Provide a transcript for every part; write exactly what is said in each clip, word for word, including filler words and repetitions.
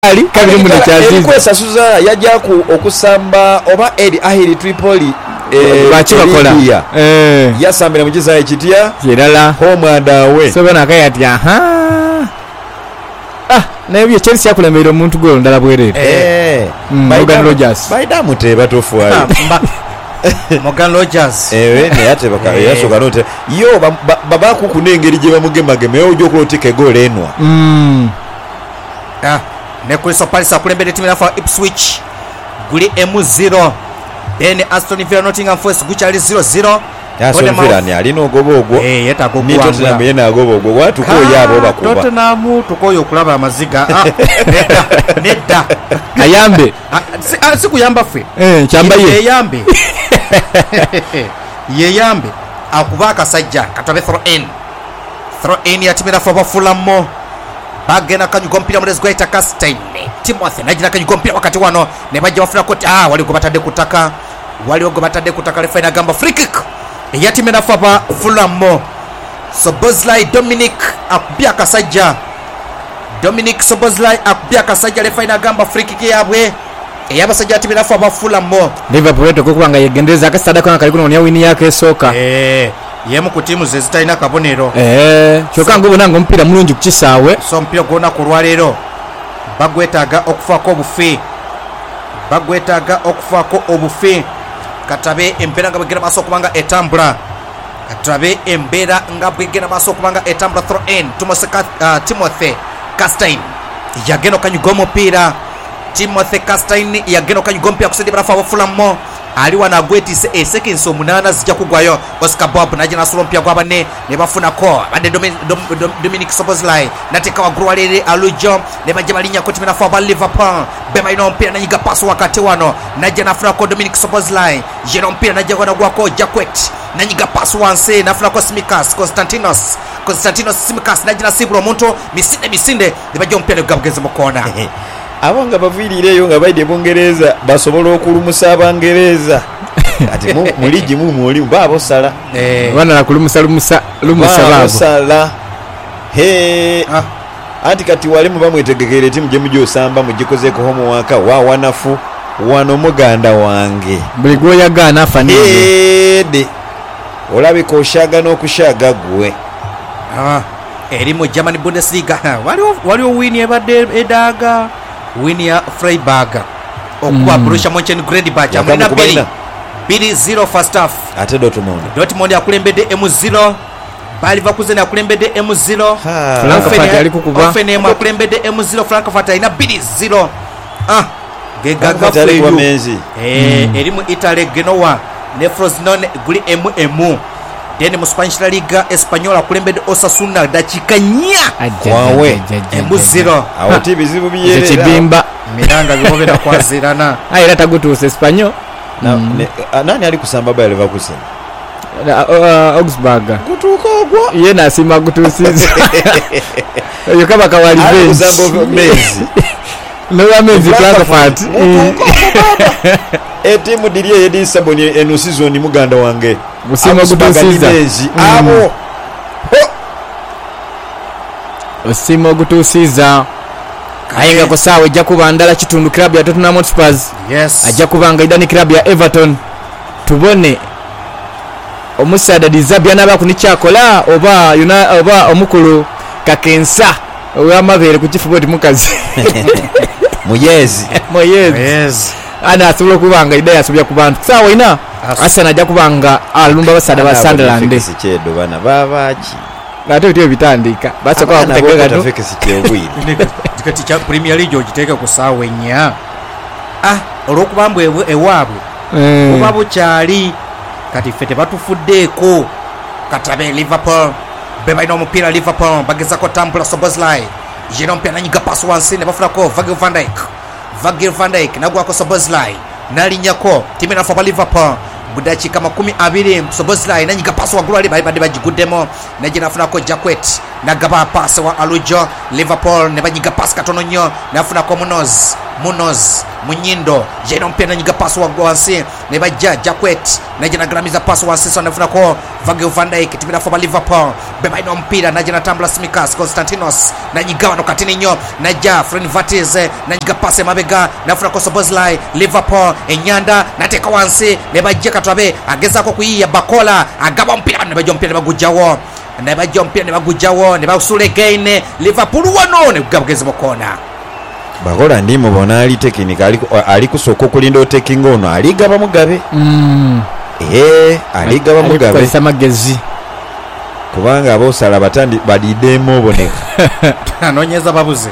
ali kabiri mu kyaziza kwesasuza yajja ku okusamba oba Edi Ahili Tripoli bachi bakola eh yasambira mu kizayi kitya kirala home and away so bana kaya ati aha ah naye Chelsea yakulembera omuntu gwe ndala bwerere eh Morgan Rogers baida muteba tofuayo Morgan Rogers ewe ne yate baka yasoka note yo baba ku kunengeri je bamugemageme ojo kulotike goal enwa mm ah ne Crystal Palace akulembera timu ya Ipswich guli M zero Ben Aston Villa Nottingham Forest guchali zero zero Aston Villa ni alino gobogo eh yeta gogo ni Tottenham yena gobogo watu ko yabo bakuba Tottenham tukoyo kulaba amaziga ah nedda ayambe siku yamba fe eh chamba ye yambe ye yambe akubaka sajja katabe throw in throw in ya timira for Fulham bagena kanyugo mpira murezgo ita Castine Timothy najina kanyugo mpira wakati wano ne bajja bafuna ko ah wali ko batade kutaka wali ko batade kutaka refa ina gamba free kick ya timira for Fulham Szoboszlai Dominic akubya kasajja Dominic Szoboszlai akubya kasajja refa ina gamba free kick yabwe eyabasajja timira for Fulham Liverpool to kubanga yegendeza akasada kana kali kuno ne wini yake soka eh yemu ku timu zezitaina kabonero eh choka ngo bonanga mpira mulungi kukisawe so mpira gona ku lwalero bagwetaga okufako obufi bagwetaga okufako obufi katabe empera nga bwegera maso kubanga etambula katabe embera nga bwegera maso kubanga etambula throw in Timoseka uh, Timothy Castine yageno kanyugomo pira Timothy Castine yageno kanyugomo pira kusedi barafa Fulham ali wana gwetise e seconds omunana zijja kugwayo Oscar Bob najina solompia kwa bane ne bafuna ko bade Dominic Szoboszlai nateka wagruwa lele Alujo ne bajja balinya ko timina fa Liverpool bema ino mpira nanyiga paso wakati wano najja nafuna ko Dominic Szoboszlai jeno mpira najja kwa gwako Jacquet nanyiga paso wanse nafuna ko Simikas Konstantinos Konstantinos Simikas najina sibro muntu misinde misinde ne bajja mpira gabugeze mukona abanga baviirireyo nga baide bungereza basobola okulumusa abangereza ati muligi mu muri babo sala eh bana na kulumusa lumusa lumusa babo sala he ah anti kati wale mu bamwetegekere timu je mujyo samba mujikoze ko homo waka wa wanafu wano muganda wange buli gwo yagana afani ede olabe ko shaga no kushaga gwe ah eri mu German Bundesliga wali wali win ebade edaga win ya Freiburg okuba mm. Borussia Mönchengladbach amuna bili bili zero first half ate Dortmund Dortmund yakulembede M zero bali bakuzena yakulembede M zero Frankfurt ali kukuba Hoffenheim yakulembede M zero Frankfurt ina bili zero ah gegaga feyu eh mm. eri mu Italy Genoa ne Frosinone guli M M dene mu Spanish La Liga Española kulembede Osasuna dakika nya wawe M zero awati bizibu biyerera kibimba miranga bibobera kwazirana ayira tagutuse Español na mm. nani ali kusamba Bayer Leverkusen uh, Augsburg kutuka ogwa yena asima gutusiza yo kaba kawali kusamba mezi no amezi Frankfurt etimu diriye yedi saboni eno season muganda wange musima gutusiza abo osimo gutusiza ayinga ko sawe ajja kubandala kitundu club ya Tottenham Hotspur yes ajja kubanga idani club ya Everton tubone omusada dizabya naba kunichakola oba yuna oba omukulu kakensa oyamabere kukifubo ati mukazi muyezi muyezi yes ana asulo kubanga idaya asubya kubantu sawa ina asana ajja kubanga alumba basada ba Sunderland sichedo bana babachi ate bityo bitandika basa kwa kutegeka tu fake sichewiri tikati cha Premier League ogiteka ku sawe nya ah olokubambwe ewabwe kubabo kyali kati fete batufuddeko katabe Liverpool beba ino mupira Liverpool bageza ko tambula Szoboszlai jeno mpira nanyiga pass wansi ne bafuna ko Virgil van Dijk Virgil van Dijk nagwa ko Szoboszlai nalinyako timu na fa Liverpool budachi kama kumi abiri Szoboszlai nanyiga pass wa gulali bali bade bagigudemo najina afuna ko Jacquet nagaba pass wa Alujo Liverpool ne banyiga pass katono nyo nafuna ko Munoz Munoz Munyindo jeno mpira nanyiga pass wa gwansi ne bajja Jacquet najina gramiza pass wa sisa nafuna ko Virgil van Dijk timira for Liverpool beba ino mpira najina tambula Simikas Konstantinos najigawa no katini nyo naja Fren Vatize najiga passe mabega nafuna ko Szoboszlai Liverpool enyanda nateka wansi neba jeka twabe ageza ko kuyiya Bakola agaba mpira neba jo mpira bagujawo neba jo mpira neba gujawo neba usule gaine Liverpool wano ne gabageze mukona Bakola ndi mubona ali tekinika ali ali kusoko kulinda otekinga ono aligaba mugabe mm eh aligaba mugabe kwa samagezi kubanga abosala batandi badidemo oboneka anonyeza babuze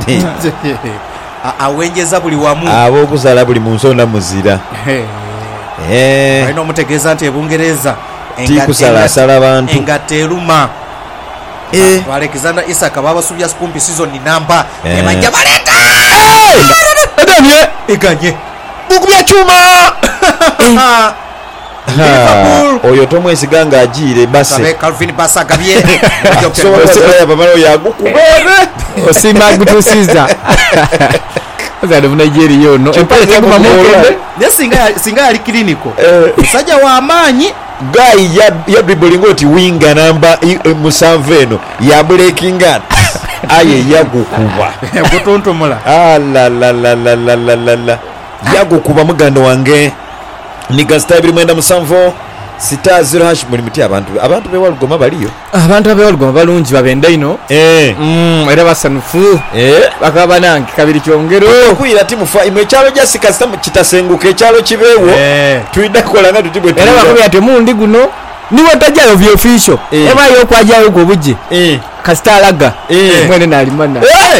awenjeza buli wamu abo okusala buli munsonda muzira eh ayino mutegeeza nti ebungereza tikusala sala abantu engateruma eh Alexander Isak baba subya skumpi season ni namba Eh. emanja baleta adamye iganye bukubya chuma oyo tomwesiganga ajire base sabe Calvin Bassa gabye sobola bamalo yagukubere osima gutusiza azado Nigeria yono empale teguma mukende nesinga singa yali clinical musajja wa amanyi guy ya ya dribbling oti winga namba musanvu eno ya breaking out aye yagukuba gutontomola ala la la la la la la la yagukuba muganda wange ni gastabiri mwenda musanvu sita zero hash muri muti abantu abantu be walugoma baliyo abantu abe walugoma balungi babenda ino eh mm era basanufu eh bakaba nange kabiri kyongero kuira timu fa imwe chalo jasika sitamu kitasenguke chalo kibewo eh tuida kolanga tutibwe era bakubi ate mundi guno niwo tajayo vyo official Eh. eba yo kwajayo go buje eh kastalaga Eh. mwene nalimana eh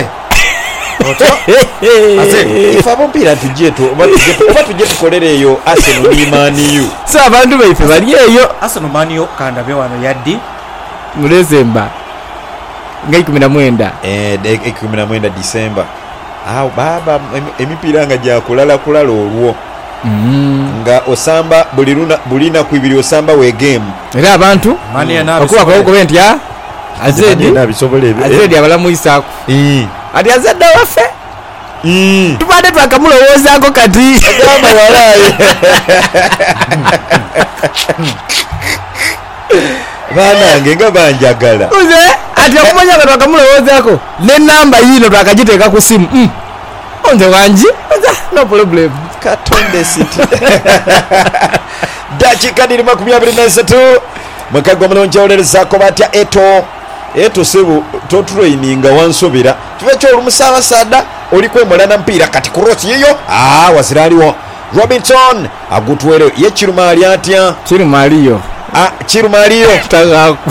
ase ifa bompira tujeto oba tujeto kolereyo Arsenal ni Man U so abantu baife bali eyo Arsenal manio kanda be wano yaddi mu December ngai kumi na mwenda eh de kumi na mwenda December aw baba emipira nga ja kulala kulala olwo mm nga osamba buliruna bulina kwibiri osamba we game era abantu mani na okuba kwa ko benti ya azedi na bisobole azedi abalamu Isaac eh ati azedda wafe mm tubade twakamulowoozaako kati gamba walaye banange nga banjagala uze ati akumanya nga twakamulowoozaako nenamba yino twakagiteeka ku simu mm. onze wangi no problem Katonde City dakika diri makumi abiri n'esatu mwekagwa mulonje olerezaako batya eto eto sebu totraininga wansobera kiba kyolumusabasada oli kwemulana mpiira kati ku rosi yeyo ah wazira aliwo Robinson agutwere ye kiruma ali atya kiri maliyo ah kiruma aliyo tagaku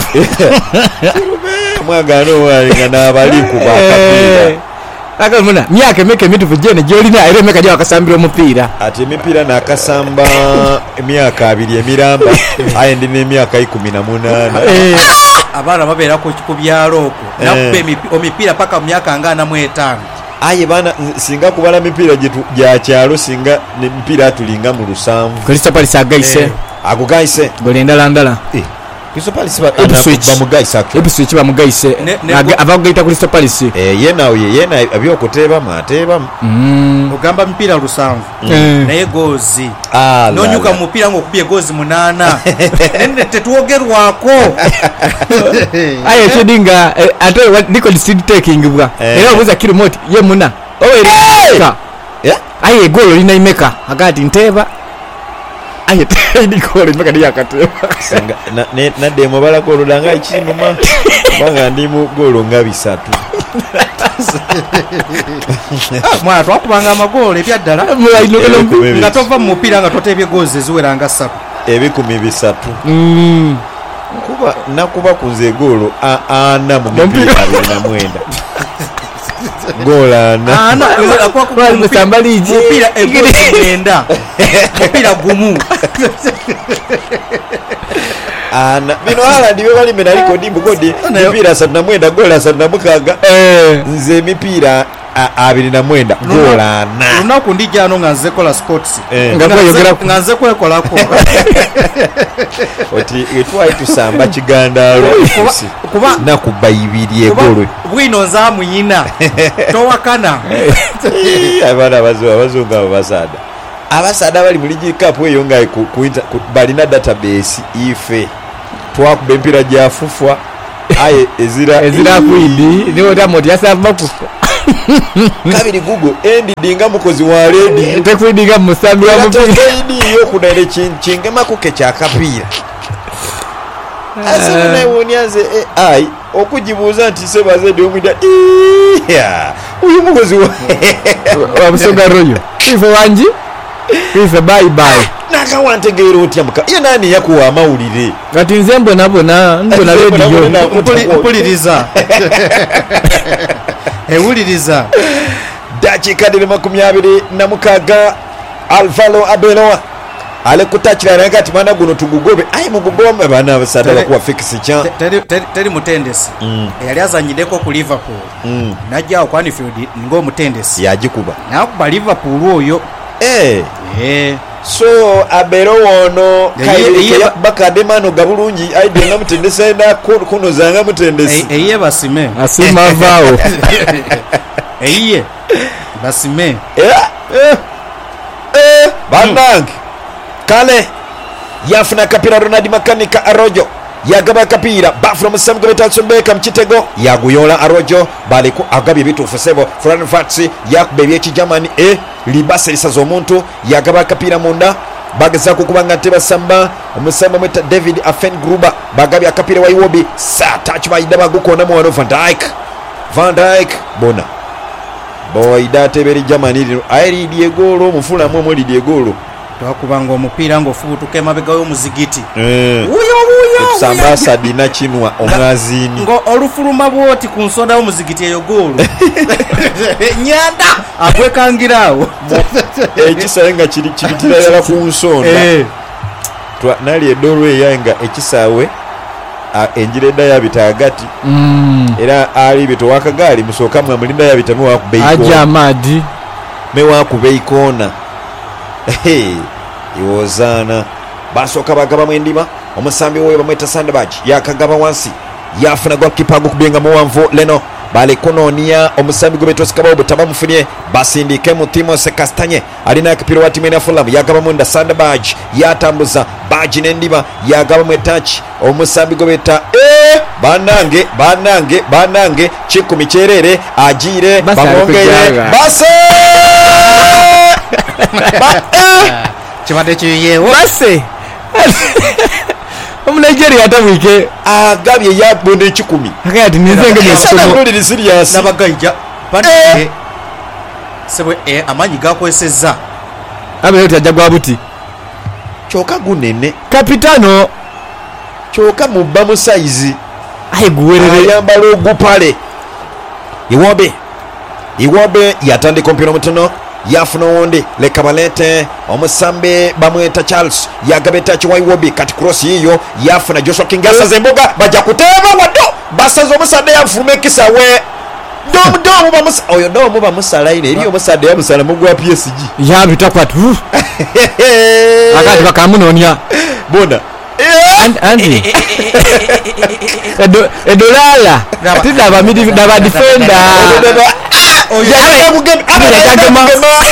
mwagano walinga n'abali ku bakapiira akamuna myaka emeka emitufu jene gyolina era emeka gya wakasambira omupiira ati emipiira nakasamba emyaka abiri emiramba aye ndi n'emyaka ikumi na munaana abaana babeera ku byalo okwo nakuba omipiira paka mu myaka nga ana mu etaano aye bana singa kubala mipiira gya kyalo singa nemipiira atulinga mu lusanvu Crystal Palace agaise agugaise goli endala ndala Crystal Palace Ipswich. bamugaise Ipswich bamugaise Ne- ne- abagaita Crystal Palace yena yena ebyokuteebamu ateebamu mm ogamba mipiira lusanvu naye goozi Ah, nonyuka la, mu mupiira ng'okubye goozi munaana nene tetwogerwako aye kidinga ate record seed taking bwa Eh. era obuza kiromoti ye muna owerika Yeah. aye golo lina imeka agati nteba aye tedi golo imeka ndi yakateba singa na- ne- naddemu balako oludanga ekinuma kubanga ndi mu golo nga bisatu mwana twakubanga amagoolo ebyaddala Ebikumi nga bibiri. tova mu mupiira nga toteebye goozi eziweranga ssatu ebikumi bisatu mm kuba nakuba kunze golo a- ana mu mipiira abiri na mwenda golo ana Bali musamba ligi. mupiira egoozi mwenda mupiira gumu ana bino Haaland bye bali mena likodi mbugodi mipiira asatu na mwenda golo asatu na mukaaga eh nze emipiira a- abiri na mwenda golo ana lunaku ndijjaano nga nze kola scots Eh. Nga kweyogera- nga nze kwekolako oti etwali tusamba kigandaalo ekusi kuba nakuba ibiri egolo bwino nzamuyina towakana abaana abazungu abo basaada abasaada bali mu ligi cup eyo nga ku, ku, ku, balina database ife twakuba empira gyafufwa aye ezira ezira kwidi niwo tamoti yasava kufa kabiri gugo endidi nga mukozi wa ledi tekwidiga musambi wa mupira yo kunere kingema kuke kya kapira asana wonyaze ai okujibuza nti sebaze ndi omwida uyu mukozi wa wabusoga royo ife wanji ife bye bye nakawantegeera otya muka ye nani yakuwa amawulire kati nze mbona bona mbona rediyo mpuliriza ewuliriza dakiika diri makumi abiri na mukaaga Alvaro Arbeloa ale kutakira naye kati mwana guno tugugobe ayi mugugobe bana abasada bakuwa fix kya teri teri mutendesi yali azanyiddeko ku Liverpool najja ku Anfield ngo mutendesi yagikuba nakuba Liverpool oyo eh eh so Arbeloa ono kayi bakade mano gabulungi aide nga mutendesi enda kuno zanga mutendesi eye basime asima vao eye basime eh eh bandangi kale yafuna kapira Ronald Makanika Arojo yagaba kapira bafro musamgo betatsobeka mchitego yaguyola Arojo baliku agabye bitufu sebo Fran Fatsi yakubebye ekijamani e libasa lisazo omuntu yagaba kapira munda bageza kukubanga teba samba omusamba mweta David Afen Gruber bagabye kapira wa Iwobi sa touch bayida bagukona mu wano Van Dijk Van Dijk bona boy dateberi jamani lino ayiri diegolo mufula mu muli diegolo twakubanga omupiira ng'ofubutuka emabega y'omuzigiti wuyo wuyo samba sadina kinwa omwazini ngo olufuluma bwoti ku nsonda y'omuzigiti eyo goolo nyanda akwekangiraawo ekisaawe nga kiri kibitirayala ku nsonda nali edoro eyange ekisaawe enjira edda yabita agati era ali bito wakagaali musooka mwe mulinda yabita mewakubeaja amaadi mewakubeikona iwozana basooka bagabamu endima omusambi woyo bamweta Sandbach yakagaba wansi yafuna golkipa gukubenga muwanvu leno balikunonia omusambi gwebetosikaba obutaba mufunye basindike mu Timothy Kastanye alina akipiro wa timu ya Fulham yagaba munda Sandbach yatambuza baji n'endima yagaba mu touch omusambi gwebeta eh banange banange banange kikumi kyerere ajire bamongere base kibadde kiyewo base Omunigeria atabwike agabye yabonde kikumi akati nizenge nyesomo ndi serious nabagajja bande sebwe e amanyi gakweseza abe yote ajagwa buti choka gunene kapitano choka mubba mu size aye guwerere yambalo gupale Iwobe Iwobe yatande kompino mutono yafuna wonde le kabalete omusambe bamweta Charles yagabeta chiwa Iwobe kati cross yiyo yafuna Joshua Kingasa zemboga baja kuteba wado basazo omusade yafume kisawe dom dom bamusa oyo dom bamusala ine eri omusade yamusala mugwa P S G yabita kwatu akati bakamunonya bona andi edo edolala tida ba midi ba defender oya mugem abagema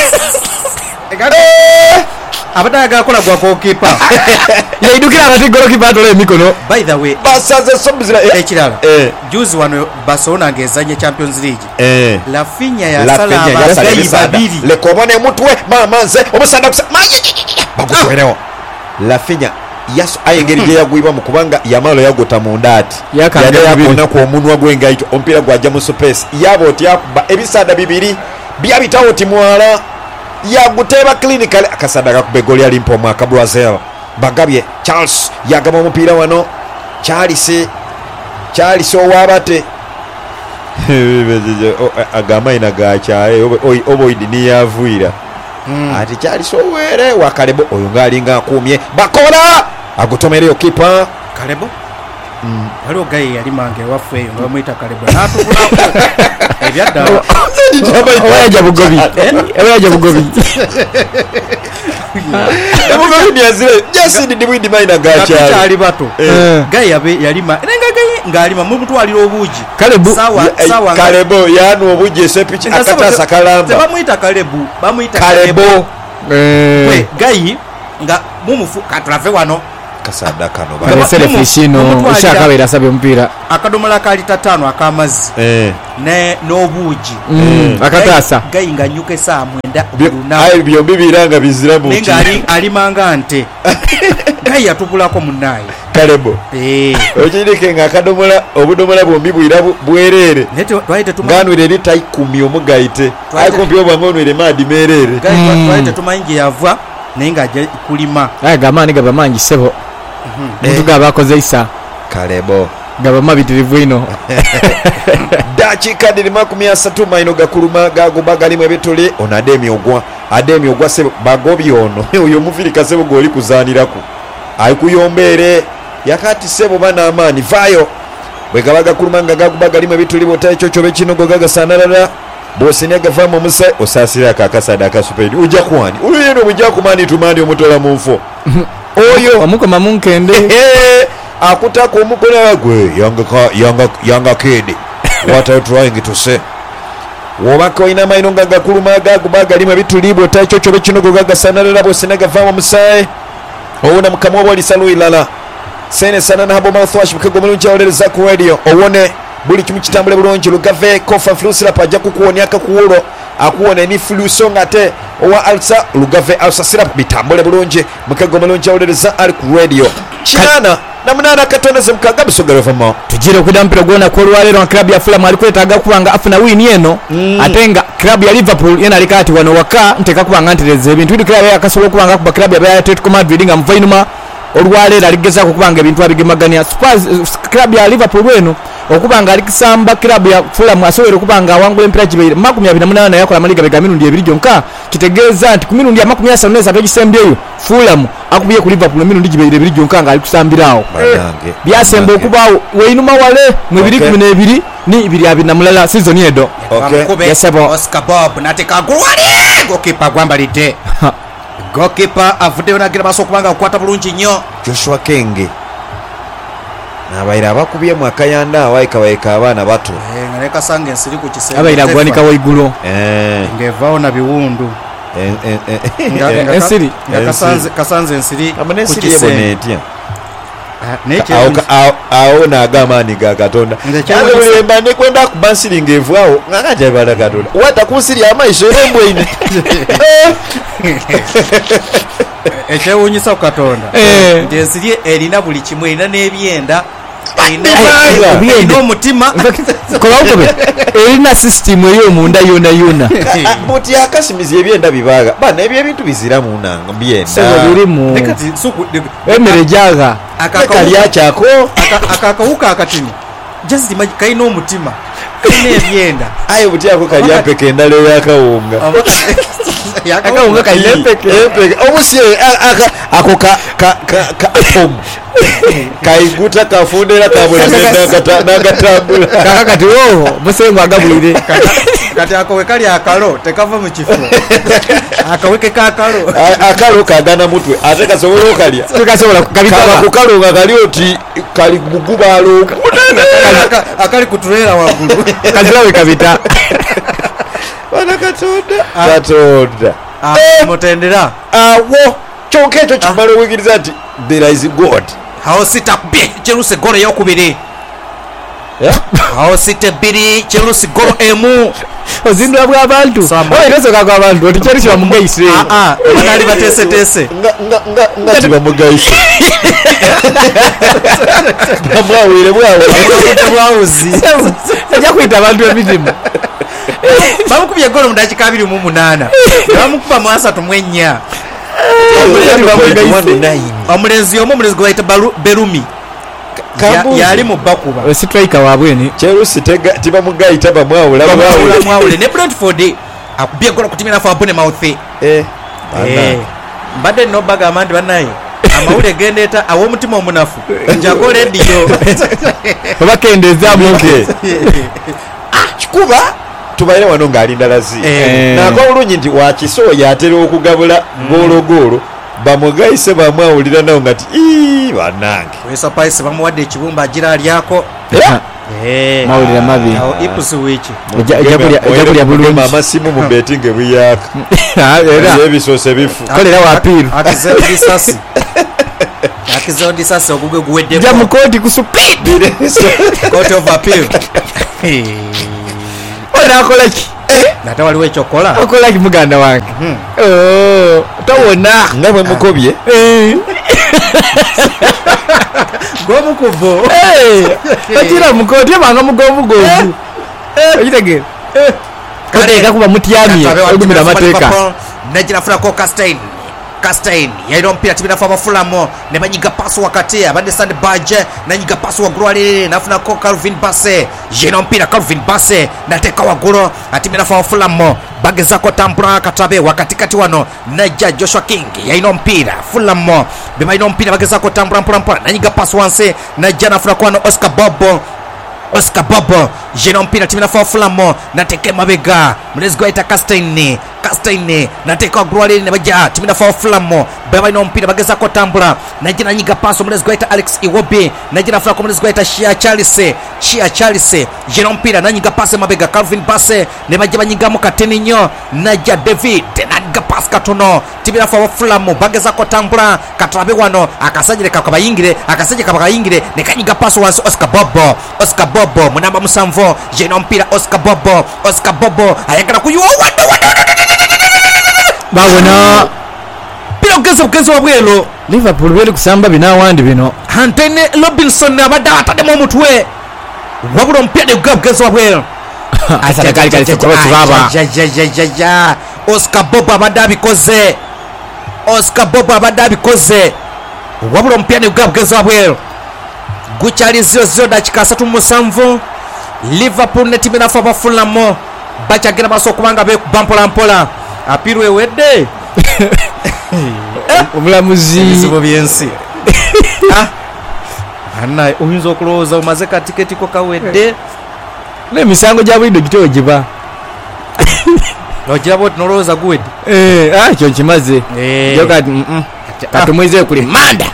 abataga kola gwa goalkeeper yaidukira kati goalkeeper atole mikono by the way basaze sobuzira ekirala juzi wano Barcelona ngezanye Champions League eh Rafinha ya sala abagayi babiri le kobone mutwe mamanze omusanda bagutwerewo Rafinha yaso ayengeri je yagwiba mukubanga yamalo yagota mundati yakanga yakona ku omunwa gwengaito ompira gwaja mu space yabo tyakuba ebisada bibiri byabitawo timwala yaguteba clinical akasadaka kubegoli ali mpo mwaka Brazil bagabye Charles yagaba omupira wano Charles Charles owabate agama ina gachaye oboidi ni yavuira ati Charles owere wakalebo oyo ngalinga akumye bakola agutomereyo kipa Kalebo mm wali ogaye yali mange waffe eyo bamwita Kalebo natubulako ebyadda oyaja bugobi oyaja bugobi ebugobi ndiazire just ndi bwindi maina gacha ali bato gaye yabe yalima nenga gaye ngalima mu mutwalira obuji Kalebo sawa sawa Kalebo yanu obuji sepichi akatasa kalamba bamwita Kalebo bamwita Kalebo we gayi nga mumufu katulave wano kasada kano balesere fishino ushakabaira asabye omupiira akadomola ka lita ttaano ak'amazzi eh ne n'obuugi akataasa gayi nga nyuke saa mwenda ayi byombi biranga bizira mu nenga ali alimanga nte gayi atubulako munnaye kalebo eh okirike nga akadomola obudomola bombi bwira bwerere nete twaite tuma nganwire lita ikumi omugayite ayi kompyo bwangonwire madi merere gayi twaite tumanyi yava nenga aje kulima ayi gamani gaba mangi sebo muntu gaba akoze isa kalebo gaba mabitirivu ino dakika diri makumi asatu maino gakuluma gagoba galimu ebituli ono ademi ogwa ademi ogwa sebo bagobi ono oyo mufirika sebo goli kuzaniraku ayi kuyombeere yakati sebo bana amani vayo bwegaba gakuluma nga gagoba galimu ebituli bota ekyo kyobe kino gogasanalala bosine gavamo musai osasira kakasada akasupedi uja kwani uluyeno bujja kumani tumandi omutola munfo oyo omukoma munkende akutaka omukola gwe yanga yanga yanga kid what are you trying to say wobaka oyina maino nga gakuluma gagoba galimu ebitulibwa taikyo kyobe kino gogasanalala bosine gavamo musai owona mukamwa bwalisalo ilala sene sana nabo mouthwash mukego mulungi awolereza ku radio owone buli kimu kitambule bulungi lugave kofa flusira pajja kukuwonya akakuwulo akuwona ni fluso ngate owa alsa lugave alsa sirap bitambule bulungi mukego mulungi awolereza ali ku radio kinana namunana katoneze mukaga bisogero vamo tujire okudda mpira gwona ku olwaleero wa klabu ya Fulham ali kwetaaga kubanga afuna wini eno mm. ate nga klabu ya Liverpool yena aliko ati wano waka nteka kubanga ntereza ebintu bidi klabu yakasobola okubanga kuba klabu ya Atletico Madrid nga muvainuma olwaleero aligezaako okubanga ebintu abigemagania Spurs klabu ya Liverpool eno okubanga alikisamba klabu ya Fulham asobole okubanga awangula empira gibeire makumi abiri na munaana yakola amaliga bega mirundi ebiri gyonka kitegeeza nti ku mirundi ya makumi asatu n'esatu egisembyeyo Fulham akubiye ku Liverpool mirundi gibeire ebiri gyonka nga alikusambirawo byasemba okubaawo weinuma wale mu ebiri kumi n'ebiri ni ibiri abiri na mulala season edo Oscar Bob nateka gulwali gokipa gwambalidde gokipa avuddeyo nagira maaso okubanga akukwata bulungi nnyo Joshua Kenge nabaira abakubye mu akayanda awaika waika abaana bato nga nekasanga ensiri ku kisenge abaira agwanika waigulu ng'evaawo na biwundu ensiri kasanze ensiri ku kisenge awo n'agamaani ga Katonda bulemba nekwenda kuba nsiri ng'evaawo ngakajabala Katonda wata ku nsiri amaiso erembweine ekyewuunyisa ku Katonda nti ensiri erina buli kimu erina n'ebyenda erina omutima kolaokobe erina sisitimu ey'omunda yona yona buti akasimizi ebyenda bibaaga bana ebyo ebintu bizira munanga byenda birimu emere jaga kali akyako akakawuka akatini just kalina omutima kalina ebyenda aye buti ako kali apeka endala eyakawunga akawunga kalina empeke obusi ako kaomu kaiguta kafundera kabulanenagatambula kaka kati woho musengu agabulire kati ako wekali akalo tekava mu kifo akaweke kakalo akalo kagana mutwe ate kasobola okalya tukasobola kaba kukalunga kali oti kali mugubalo akali kuturera wagulu kazilawe kabita bana Katonda Katonda mutendera awo kyonka ekyo kimala owigiriza nti there is God awo sita bbiri Chelsea golo eyokubiri awo sita bbiri Chelsea golo emu ozindula bw'abantu oeresoka kw'abantu oti Chelsea bamugaise banali bateeseteese nga tibamugayise bamwawire bwawuzi ajja kuyita abantu emizimu bamukubye golo mu dakika abiri mu munaana bamukuba mu asatu mu ennya omulenzi omu omulenzi gwe bayita Berumi yali mu bakuba sitraika wabweni Chelsea tibamugayita bamwawula mwawule ne Brentford akubye golo ku timu ya Bournemouth mbadde nno bagamba nti bannaye amawule gendeeta aw'omutima omunafu njago lediyo obakendeezaamu oge kikuba tubaire wano ng'alinda lazi nako olungi nti wakisooya atera okugabula goologoolo bamugayise bamwawulira nawo nga ti bannange wesa paisi bamuwadde ekibumba agira alyako Eh. Mawulire mabi. Awo Ipswich. Ojja kulya ojja kulya bulungi. amasimu mu betting ebuyaka Era ebisose bifu kolera wa appeal. Akizeho disasi. Akizeho disasi ogugwe guwedde. Ja mukoti ku speed. Court of appeal. Ona akola ki? Nate waliwo ekyokola. Akola ki muganda wange? Oh, tawona. nga bwe mukobye Eh. Gomukubo. Eh. Akira mukoti banga mugovu govu. Oyitegere. Kale kakuba mutyamye ogumira amateeka. Najira funa ko Castain. Castain yairo mpira tibina fa bafulamo ne banyiga paso wakati abande sand badge nanyiga paso wa grwale nafuna ko Calvin Basse yeno mpira Calvin Basse nateka wa golo atimina fa bafulamo bageza ko tambra katabe wakati kati wano naja Joshua King yaino mpira fulamo bema ino mpira bageza ko tambra mpura mpura nanyiga paso wanse naja nafuna ko Oscar Bobo Oscar Bobo yeno mpira tibina fa bafulamo nateke mabega mlezi gwaita Castain Castain nateka grwale ne baja timina fa fulamo baba ino mpira bageza ko tambula najina nyiga paso mlezi gwaita Alex Iwobi najina fula ko mlezi gwaita Shia Charles Shia Charles jeno mpira nanyiga passe mabega Calvin Basse ne baja banyiga mu kateni nyo naja David nanyiga pass katono timina fa fulamo bageza ko tambula katarabe wano akasajire kabayingire akasajire kabayingire ne kanyiga paso wansi Oscar Bobo Oscar Bobo munamba musanvo jeno mpira Oscar Bobo Oscar Bobo ayagala kuyuwa wando wando Bawona pira ugeze ugeze wabwelo Liverpool beli kusamba binawandi bino. Antene Robinson abadde atademu omutwe wabula omupiira ne ugeze wabwelo. Asala kali kali cross baba. Jajajajaja Oscar Bobo abadde abikoze. Oscar Bobo abadde abikoze wabula omupiira ne ugeze wabwelo. Gukyali zero zero dakika asatu mu musanvu. Liverpool ne timu nafa bafulamo bakyagenda maaso okubanga bekuba mpola mpola. Apirwe wedde Omulamuzi ebizibu byensi. Ah, anna oyinza okulowooza omaze ka tiketi ko kawedde n'emisango gya bulido gitewo giba. nogira boti nolowooza guwedde. Eh, ah kyo kimaze. Eh. Yo kati mm katumwize kuli manda.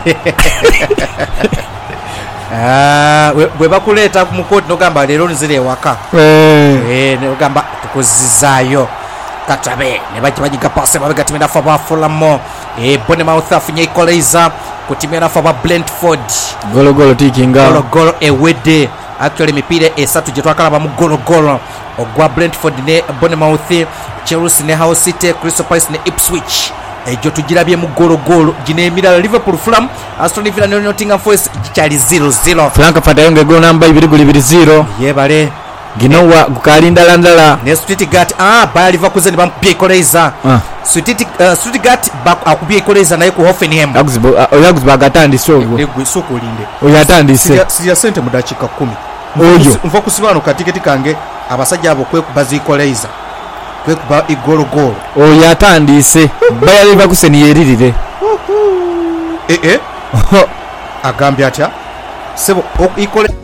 Ah, bwe bakuleeta mu kooti nogamba leero nzire ewaka. Eh. Eh, nogamba tukuzizaayo. Katabe ne bajja bajiga passe babega timena fa bafulamo e Bournemouth afunye equalizer ku timena fa ba Brentford Golo golo tikinga. golo golo ewedde actually mipira esatu gye twakalaba mu golo golo ogwa Brentford ne Bournemouth, Chelsea ne Hull City, Crystal Palace ne Ipswich ejo tugirabye mu golo golo gine emirala Liverpool Fulham, Aston Villa ne Nottingham Forest gikyali zero zero. Frank Fatayonge golo namba ibiri guli ibiri zero. Yebale Ginowa gukalinda landala ne Stuttgart ah bali vakuze ne bampye equalizer. Ah. Stuttgart uh, Stuttgart akubye equalizer naye ku Hoffenheim. Aguzbo oyaguzbo bagatandise ogwo. Egwe soko linde. Oyatandise. Siya sente mu dakika kumi. Oyo. Nva kusibano katiketi kange abasajja abo kwekuba zi equalizer. Kwekuba igolo golo. Oyatandise. Bayali bakuseni yeririre. Eh eh. Agambye atya. Sebo equalizer